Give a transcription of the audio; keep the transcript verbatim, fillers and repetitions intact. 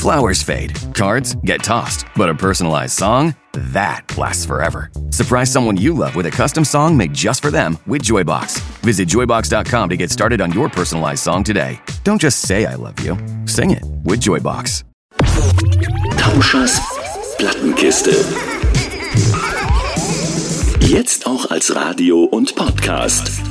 Flowers fade, cards get tossed, but a personalized song? That lasts forever. Surprise someone you love with a custom song made just for them with Joybox. Visit joybox dot com to get started on your personalized song today. Don't just say I love you. Sing it with Joybox. Tauschers Plattenkiste. Jetzt auch als Radio und Podcast.